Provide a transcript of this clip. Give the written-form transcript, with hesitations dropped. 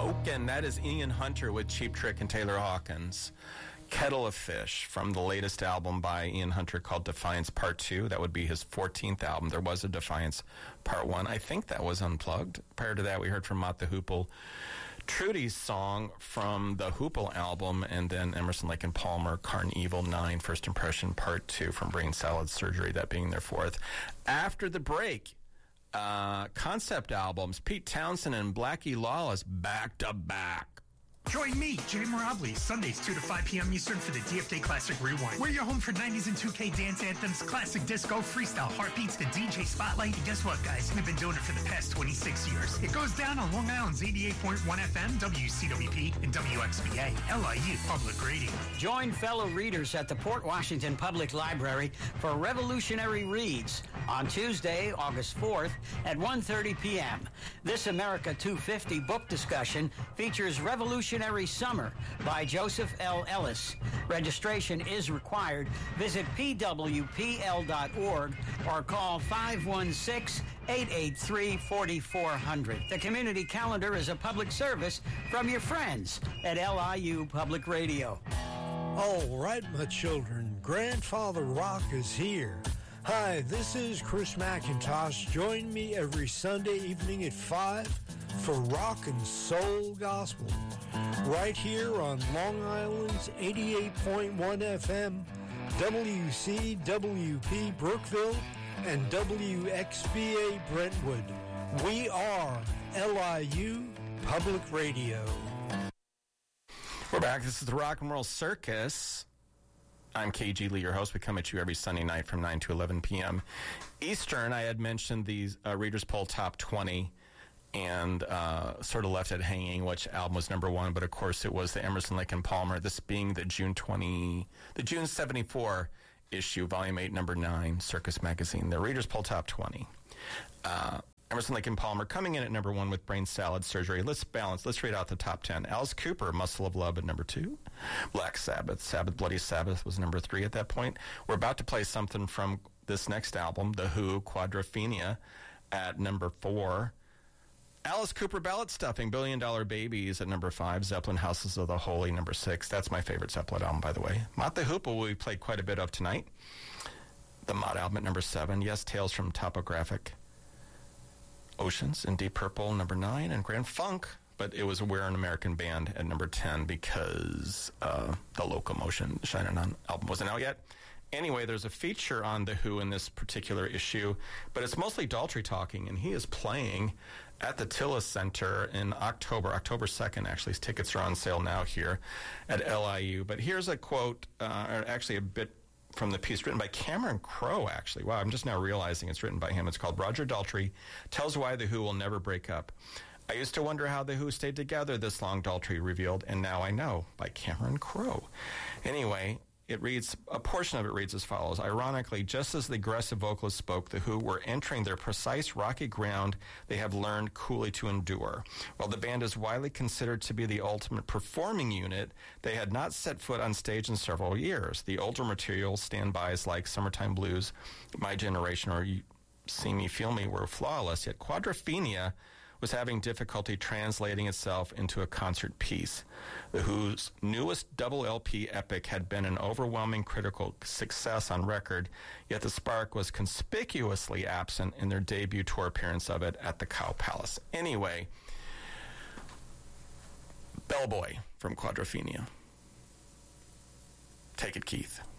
Smokin'. That is Ian Hunter with Cheap Trick and Taylor Hawkins. Kettle of Fish from the latest album by Ian Hunter called Defiance Part 2. That would be his 14th album. There was a Defiance Part 1. I think that was unplugged. Prior to that, we heard from Mott the Hoople Trudy's song from the Hoople album, and then Emerson, Lake and Palmer, Carnival 9, First Impression Part 2 from Brain Salad Surgery, that being their fourth. After the break, concept albums, Pete Townsend and Blackie Lawless back to back. Join me, Jay Mirabli, Sundays 2 to 5 p.m. Eastern for the DFJ Classic Rewind. We're your home for 90s and 2K dance anthems, classic disco, freestyle, heartbeats, the DJ spotlight. And guess what, guys? We've been doing it for the past 26 years. It goes down on Long Island's 88.1 FM, WCWP, and WXBA, LIU Public Radio. Join fellow readers at the Port Washington Public Library for Revolutionary Reads on Tuesday, August 4th at 1:30 p.m. This America 250 book discussion features Revolutionary Summer by Joseph L. Ellis. Registration is required. Visit pwpl.org or call 516-883-4400. The community calendar is a public service from your friends at LIU Public Radio. All right, my children, Grandfather Rock is here. Hi, this is Chris McIntosh. Join me every Sunday evening at 5 for Rock and Soul Gospel, right here on Long Island's 88.1 FM, WCWP Brookville, and WXBA Brentwood. We are LIU Public Radio. We're back. This is the Rock and Roll Circus. I'm KG Lee, your host. We come at you every Sunday night from 9 to 11 p.m. Eastern. I had mentioned these Reader's Poll Top 20 and sort of left it hanging which album was number one, but of course it was the Emerson, Lake and Palmer, this being the June 74 issue, Volume 8, Number 9, Circus Magazine, the Reader's Poll Top 20. Emerson, Lake and Palmer coming in at number 1 with Brain Salad Surgery. Let's read out the top 10. Alice Cooper, Muscle of Love at number 2. Black Sabbath, Bloody Sabbath was number 3 at that point. We're about to play something from this next album, The Who, Quadrophenia, at number 4. Alice Cooper, Ballad Stuffing, $Billion Babies at number 5. Zeppelin, Houses of the Holy, number 6. That's my favorite Zeppelin album, by the way. Mott the Hoople, we played quite a bit of tonight. The Mott album at number 7. Yes, Tales from Topographic Oceans in Deep Purple, number 9. And Grand Funk, but it was We're an American Band at number 10 because the Locomotion Shining On album wasn't out yet. Anyway, there's a feature on The Who in this particular issue, but it's mostly Daltrey talking, and he is playing at the Tillis Center in October 2nd, actually. His tickets are on sale now here at LIU. But here's a quote, or actually a bit from the piece written by Cameron Crowe, actually. Wow, I'm just now realizing it's written by him. It's called Roger Daltrey Tells Why The Who Will Never Break Up. I used to wonder how The Who stayed together this long, Daltrey revealed, and now I know, by Cameron Crowe. Anyway, it reads, a portion of it reads as follows. Ironically, just as the aggressive vocalists spoke, The Who were entering their precise rocky ground they have learned coolly to endure. While the band is widely considered to be the ultimate performing unit, they had not set foot on stage in several years. The older material, standbys like Summertime Blues, My Generation, or You See Me, Feel Me were flawless, yet Quadrophenia was having difficulty translating itself into a concert piece. The Who's newest double LP epic had been an overwhelming critical success on record, yet the spark was conspicuously absent in their debut tour appearance of it at the Cow Palace. Anyway, Bellboy from Quadrophenia. Take it, Keith.